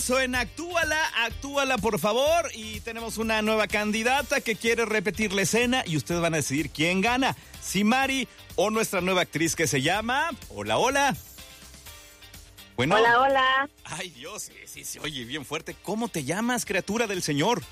En actúala por favor, y tenemos una nueva candidata que quiere repetir la escena y ustedes van a decidir quién gana, si Mari o nuestra nueva actriz que se llama... Hola. Bueno. Hola. Ay, Dios, sí, se oye bien fuerte. ¿Cómo te llamas, criatura del Señor?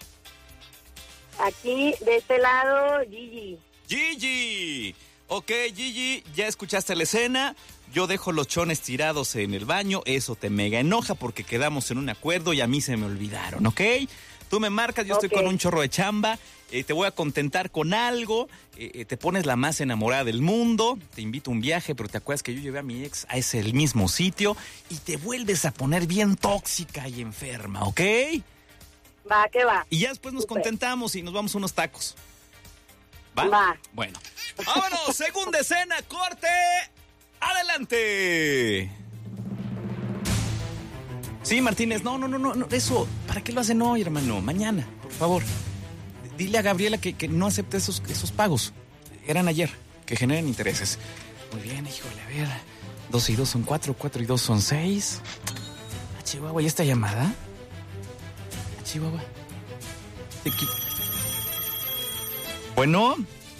Aquí, de este lado, Gigi. Gigi. Ok, Gigi, ya escuchaste la escena. Yo dejo los chones tirados en el baño, eso te mega enoja porque quedamos en un acuerdo y a mí se me olvidaron, ¿ok? Tú me marcas, yo estoy con un chorro de chamba, te voy a contentar con algo, te pones la más enamorada del mundo, te invito a un viaje, pero te acuerdas que yo llevé a mi ex a ese el mismo sitio y te vuelves a poner bien tóxica y enferma, ¿ok? Va, que va. Y ya después nos contentamos y nos vamos a unos tacos. ¿Va? Va. Bueno. ¡Vámonos! Segunda escena, corte... ¡Adelante! Sí, Martínez, no, eso, ¿para qué lo hacen hoy, hermano? Mañana, por favor. Dile a Gabriela que no acepte esos pagos. Eran ayer, que generan intereses. Muy bien, híjole, a ver. 2 y 2 son 4, 4 y 2 son 6. Ah, Chihuahua, ¿y esta llamada? Ah, Chihuahua. Bueno.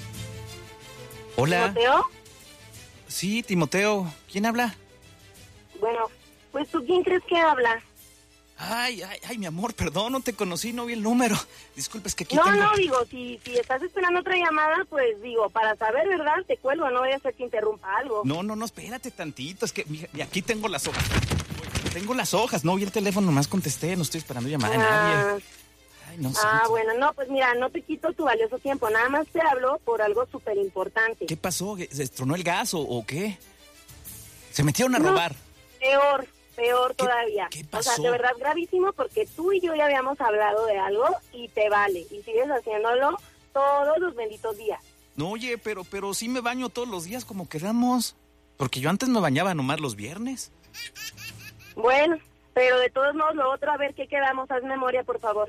Hola. ¿Timoteo? Sí, Timoteo. ¿Quién habla? Bueno, pues ¿tú quién crees que habla? Ay, mi amor, perdón, no te conocí, no vi el número. Disculpe, es que aquí digo, si estás esperando otra llamada, pues digo, para saber, ¿verdad? Te cuelgo, no vaya a ser que interrumpa algo. No, espérate tantito, es que mira, aquí tengo las hojas. Tengo las hojas, no vi el teléfono, nomás contesté, no estoy esperando llamada de nadie. Ay, no sé. Bueno, no, pues mira, no te quito tu valioso tiempo, nada más te hablo por algo súper importante. ¿Qué pasó? ¿Se estronó el gas o qué? ¿Se metieron a robar? Peor todavía. ¿Qué pasó? O sea, de verdad gravísimo, porque tú y yo ya habíamos hablado de algo y te vale, y sigues haciéndolo todos los benditos días. No, oye, pero sí me baño todos los días como quedamos, porque yo antes me bañaba nomás los viernes. Bueno, pero de todos modos lo otro, a ver qué quedamos, haz memoria, por favor.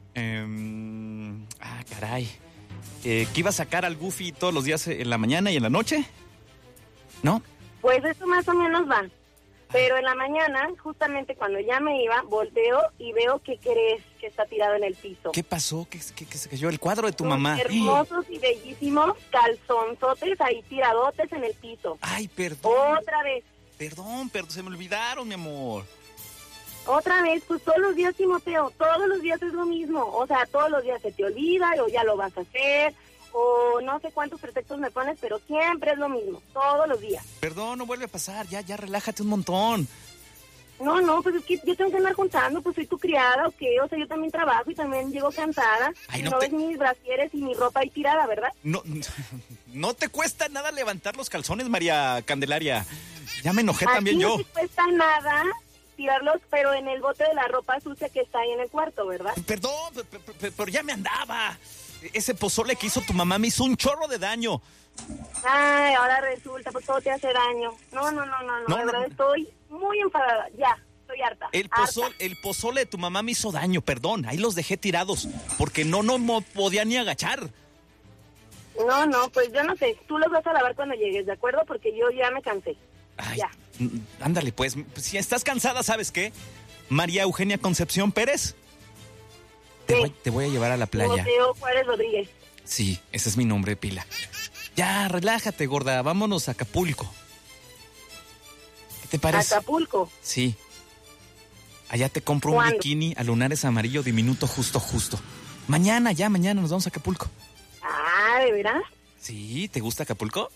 Caray. ¿Que iba a sacar al Goofy todos los días en la mañana y en la noche? ¿No? Pues eso más o menos va. Pero en la mañana, justamente cuando ya me iba, volteo y veo que crees que está tirado en el piso. ¿Qué pasó? ¿Qué se cayó? El cuadro de tu mamá. Hermosos y bellísimos calzonzotes ahí tiradotes en el piso. Ay, perdón. Otra vez. Perdón, se me olvidaron, mi amor. Otra vez, pues todos los días, Timoteo, todos los días es lo mismo. O sea, todos los días se te olvida o ya lo vas a hacer, o no sé cuántos pretextos me pones, pero siempre es lo mismo, todos los días. Perdón, no vuelve a pasar, ya relájate un montón. No, pues es que yo tengo que andar juntando, pues soy tu criada, ¿o qué? O sea, yo también trabajo y también llego cansada. Ay, no ves mis brasieres y mi ropa ahí tirada, ¿verdad? No te cuesta nada levantar los calzones, María Candelaria. Ya me enojé también yo. No te cuesta nada tirarlos, pero en el bote de la ropa sucia que está ahí en el cuarto, ¿verdad? Perdón, pero ya me andaba. Ese pozole que hizo tu mamá me hizo un chorro de daño. Ay, ahora resulta, pues todo te hace daño. No, de verdad estoy muy enfadada, ya, estoy harta. El pozole de tu mamá me hizo daño, perdón, ahí los dejé tirados, porque no podía ni agachar. No, pues yo no sé, tú los vas a lavar cuando llegues, ¿de acuerdo? Porque yo ya me cansé. Ay, ya. Ándale, pues, si estás cansada, ¿sabes qué? María Eugenia Concepción Pérez, te voy a llevar a la playa. Timoteo Juárez Rodríguez. Sí, ese es mi nombre de pila. Ya, relájate, gorda, vámonos a Acapulco. ¿Qué te parece? ¿Acapulco? Sí. Allá te compro un bikini a lunares amarillo diminuto justo. Mañana nos vamos a Acapulco. Ah, ¿de veras? Sí, ¿te gusta Acapulco?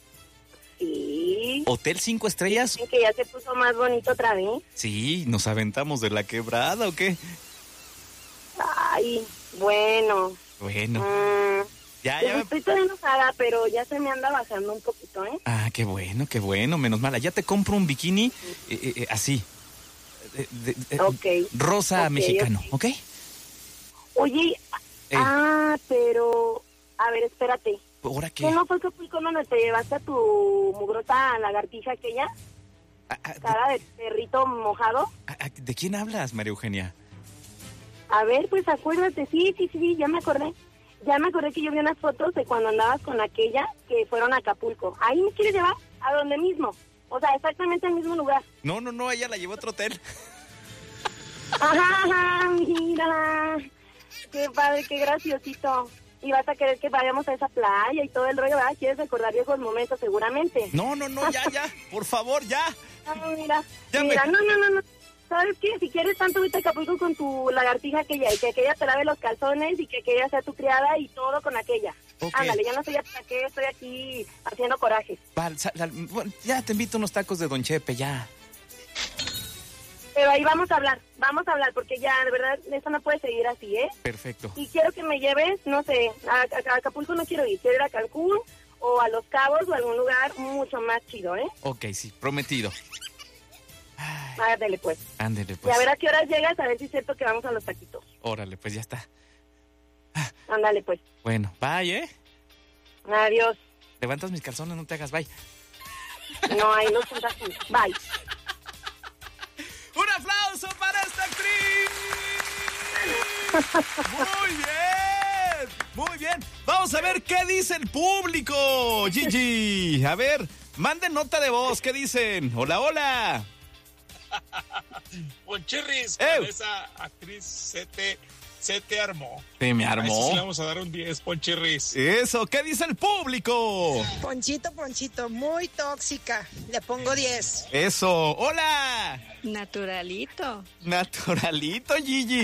Sí. ¿Hotel 5 estrellas? Dicen que ya se puso más bonito otra vez. Sí, ¿nos aventamos de la quebrada o qué? Ay, bueno. Ya. Estoy toda enojada, pero ya se me anda bajando un poquito, ¿eh? Ah, qué bueno, menos mal. Ya te compro un bikini así. Rosa mexicano, ¿ok? Oye, pero... A ver, espérate. ¿Ahora qué? ¿Qué no fue Acapulco donde te llevaste a tu mugrosa lagartija aquella? Cara de perrito mojado. ¿De quién hablas, María Eugenia? A ver, pues acuérdate, sí, ya me acordé. Ya me acordé que yo vi unas fotos de cuando andabas con aquella que fueron a Acapulco. ¿Ahí me quieres llevar? ¿A dónde mismo? O sea, exactamente al mismo lugar. No, ella la llevó a otro hotel. Ajá, mira. Qué padre, qué graciosito. Y vas a querer que vayamos a esa playa y todo el rollo, ¿verdad? ¿Quieres recordar viejos momentos seguramente? No, ya, por favor, ya. Ah, mira, Ya mira, no. ¿Sabes qué? Si quieres tanto vete a Acapulco con tu lagartija aquella y que aquella te lave los calzones y que aquella sea tu criada y todo con aquella. Ok. Ándale, ya no sé ya para qué estoy aquí haciendo corajes. Vale, bueno, ya te invito a unos tacos de Don Chepe, ya. Pero ahí vamos a hablar, porque ya, de verdad, eso no puede seguir así, ¿eh? Perfecto. Y quiero que me lleves, no sé, a Acapulco no quiero ir a Cancún o a Los Cabos o a algún lugar mucho más chido, ¿eh? Ok, sí, prometido. Ándale, pues. Ándele, Y pues. a ver a qué horas llegas, a ver si es cierto que vamos a los taquitos. Órale, pues ya está. Ándale, pues. Bueno, bye, ¿eh? Adiós. Levantas mis calzones, no te hagas, bye. No, ahí no son así. Bye. ¡Un aplauso para esta actriz! ¡Muy bien! Muy bien. Vamos a ver qué dice el público, Gigi. A ver, manden nota de voz. ¿Qué dicen? Hola, hola. Ponchirris, con esa actriz se te armó. Se me A eso armó. sí le vamos a dar un 10, Ponchirris. Eso, ¿qué dice el público? Ponchito, muy tóxica. Le pongo 10. Eso, hola. Naturalito. Naturalito, Gigi.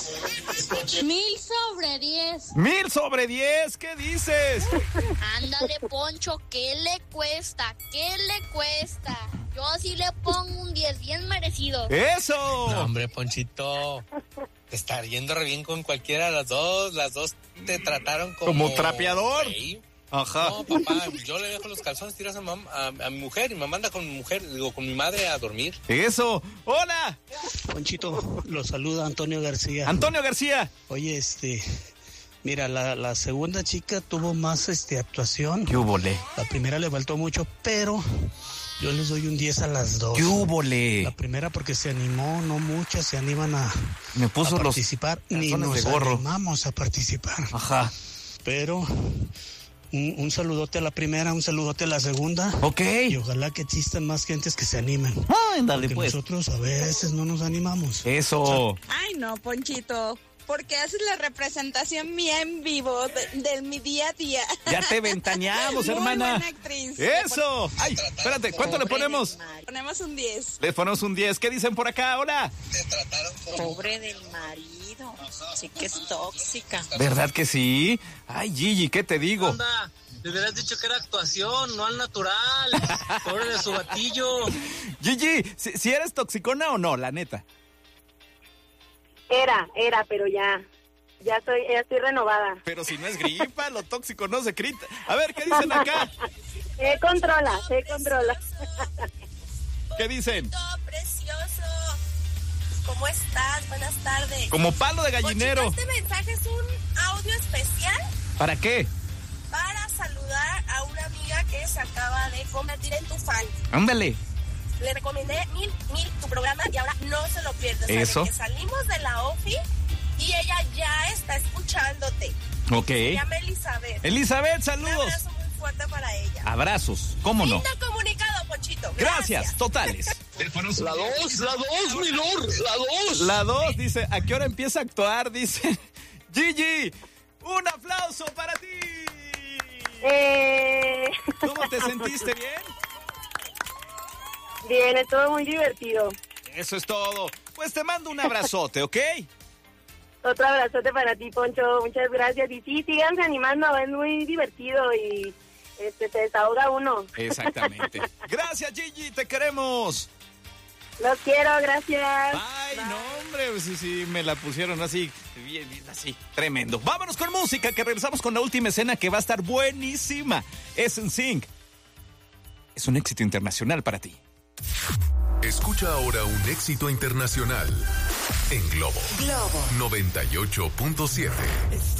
1000/10. 1000/10, ¿qué dices? Ándale, Poncho, ¿qué le cuesta? Yo sí le pongo un 10, bien merecido. Eso. No, hombre, Ponchito, te está yendo re bien con cualquiera de las dos. Las dos te trataron Como trapeador. Rey. Ajá. No, papá, yo le dejo los calzones tiras a mi mujer y me manda con mi mujer, digo, con mi madre a dormir. Eso. Hola. Ponchito, lo saluda Antonio García. Antonio García. Oye, mira, la segunda chica tuvo más actuación. ¿Qué húbole? La primera le faltó mucho, pero yo les doy un 10 a las dos. ¿Qué húbole? La primera porque se animó, no muchas se animan a participar, ni calzones nos de gorro. animamos a participar. Ajá. Pero un saludote a la primera, un saludote a la segunda. Ok. Y ojalá que existan más gentes que se animen. Ándale, Porque pues. nosotros a veces no nos animamos. Eso. Ay, no, Ponchito, porque haces la representación mía en vivo de mi día a día. Ya te ventaneamos, hermana. Muy buena actriz. Eso. Ay, espérate, ¿cuánto le ponemos? Ponemos un 10. Le ponemos un 10. ¿Qué dicen por acá? Hola. Pobre del marido. Sí que es tóxica. ¿Verdad que sí? Ay, Gigi, ¿qué te digo? Onda, le hubieras dicho que era actuación, no al natural. Pobre de su batillo. Gigi, ¿si eres toxicona o no, la neta? Era, pero ya estoy renovada. Pero si no es gripa, lo tóxico no se grita. A ver, ¿qué dicen acá? Se controla. ¿Qué dicen? Precioso. ¿Cómo estás? Buenas tardes. Como palo de gallinero. Este mensaje es un audio especial. ¿Para qué? Para saludar a una amiga que se acaba de convertir en tu fan. Ándale. Le recomendé mil tu programa y ahora no se lo pierdes. Eso. Que salimos de la OFI y ella ya está escuchándote. Ok. Se llama Elizabeth. Elizabeth, saludos. Un abrazo muy fuerte para ella. Abrazos, ¿cómo no? Lindo comunicado, Ponchito. Gracias, totales. La 2, mi lord, la 2. La 2 dice, ¿a qué hora empieza a actuar? Dice, Gigi, un aplauso para ti. ¿Cómo te sentiste? ¿Bien? Bien, es todo muy divertido. Eso es todo. Pues te mando un abrazote, ¿ok? Otro abrazote para ti, Poncho. Muchas gracias. Y sí, síganse animando, es muy divertido y se desahoga uno. Exactamente. Gracias, Gigi, te queremos. Los quiero, gracias. Ay, no, hombre, pues sí, me la pusieron así, bien, así, tremendo. Vámonos con música, que regresamos con la última escena que va a estar buenísima. Es NSYNC. Es un éxito internacional para ti. Escucha ahora un éxito internacional en Globo 98.7.